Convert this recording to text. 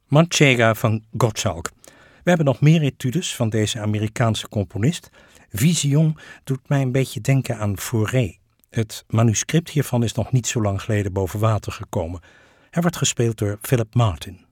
Manchega van Gottschalk. We hebben nog meer etudes van deze Amerikaanse componist. Vision doet mij een beetje denken aan Fauré. Het manuscript hiervan is nog niet zo lang geleden boven water gekomen. Hij wordt gespeeld door Philip Martin.